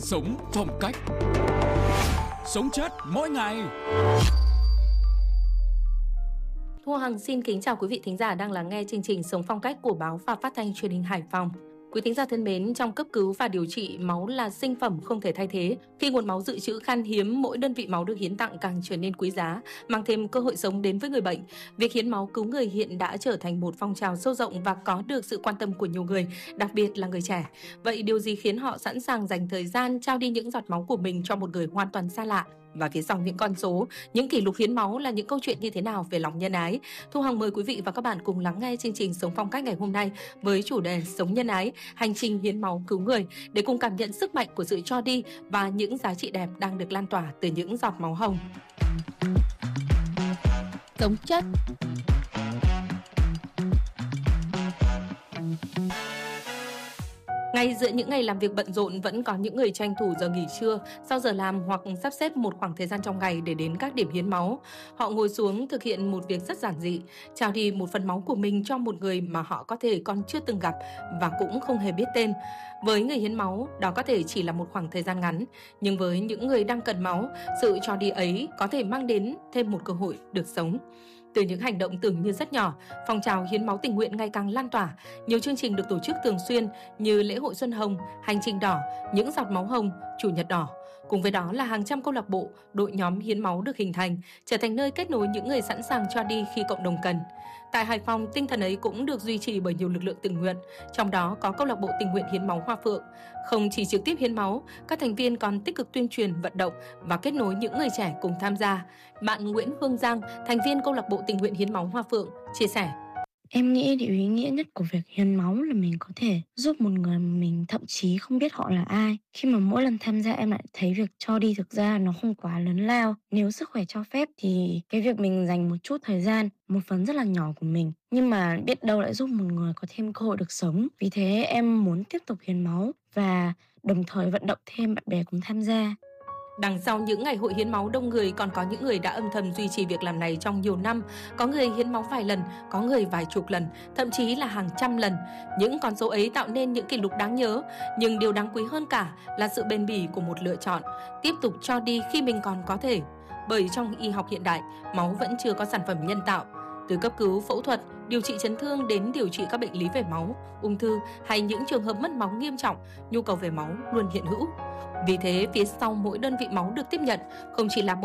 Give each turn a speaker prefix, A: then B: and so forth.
A: Sống phong cách. Sống chết mỗi ngày.
B: Thu Hằng xin kính chào quý vị thính giả đang lắng nghe chương trình Sống phong cách của báo và phát thanh truyền hình Hải Phòng. Quý thính giả thân mến, trong cấp cứu và điều trị, máu là sinh phẩm không thể thay thế. Khi nguồn máu dự trữ khan hiếm, mỗi đơn vị máu được hiến tặng càng trở nên quý giá, mang thêm cơ hội sống đến với người bệnh. Việc hiến máu cứu người hiện đã trở thành một phong trào sâu rộng và có được sự quan tâm của nhiều người, đặc biệt là người trẻ. Vậy điều gì khiến họ sẵn sàng dành thời gian trao đi những giọt máu của mình cho một người hoàn toàn xa lạ? Và phía sau những con số, những kỷ lục hiến máu là những câu chuyện như thế nào về lòng nhân ái? Thu Hằng mời quý vị và các bạn cùng lắng nghe chương trình Sống phong cách ngày hôm nay với chủ đề Sống nhân ái, hành trình hiến máu cứu người, để cùng cảm nhận sức mạnh của sự cho đi và những giá trị đẹp đang được lan tỏa từ những giọt máu hồng.
C: Sống chất.
B: Ngay giữa những ngày làm việc bận rộn, vẫn có những người tranh thủ giờ nghỉ trưa sau giờ làm hoặc sắp xếp một khoảng thời gian trong ngày để đến các điểm hiến máu. Họ ngồi xuống thực hiện một việc rất giản dị, trao đi một phần máu của mình cho một người mà họ có thể còn chưa từng gặp và cũng không hề biết tên. Với người hiến máu, đó có thể chỉ là một khoảng thời gian ngắn, nhưng với những người đang cần máu, sự cho đi ấy có thể mang đến thêm một cơ hội được sống. Từ những hành động tưởng như rất nhỏ, phong trào hiến máu tình nguyện ngày càng lan tỏa. Nhiều chương trình được tổ chức thường xuyên như lễ hội Xuân Hồng, hành trình đỏ, những giọt máu hồng, chủ nhật đỏ. Cùng với đó là hàng trăm câu lạc bộ, đội nhóm hiến máu được hình thành, trở thành nơi kết nối những người sẵn sàng cho đi khi cộng đồng cần. Tại Hải Phòng, tinh thần ấy cũng được duy trì bởi nhiều lực lượng tình nguyện, trong đó có câu lạc bộ tình nguyện hiến máu Hoa Phượng. Không chỉ trực tiếp hiến máu, các thành viên còn tích cực tuyên truyền, vận động và kết nối những người trẻ cùng tham gia. Bạn Nguyễn Hương Giang, thành viên câu lạc bộ tình nguyện hiến máu Hoa Phượng, chia sẻ.
D: Em nghĩ điều ý nghĩa nhất của việc hiến máu là mình có thể giúp một người mà mình thậm chí không biết họ là ai. Khi mà mỗi lần tham gia em lại thấy việc cho đi thực ra nó không quá lớn lao. Nếu sức khỏe cho phép thì cái việc mình dành một chút thời gian, một phần rất là nhỏ của mình, nhưng mà biết đâu lại giúp một người có thêm cơ hội được sống. Vì thế em muốn tiếp tục hiến máu và đồng thời vận động thêm bạn bè cùng tham gia.
B: Đằng sau những ngày hội hiến máu đông người còn có những người đã âm thầm duy trì việc làm này trong nhiều năm. Có người hiến máu vài lần, có người vài chục lần, thậm chí là hàng trăm lần. Những con số ấy tạo nên những kỷ lục đáng nhớ. Nhưng điều đáng quý hơn cả là sự bền bỉ của một lựa chọn, tiếp tục cho đi khi mình còn có thể. Bởi trong y học hiện đại, máu vẫn chưa có sản phẩm nhân tạo. Từ cấp cứu, phẫu thuật, điều trị chấn thương đến điều trị các bệnh lý về máu, ung thư hay những trường hợp mất máu nghiêm trọng, nhu cầu về máu luôn hiện hữu. Vì thế, phía sau mỗi đơn vị máu được tiếp nhận không chỉ là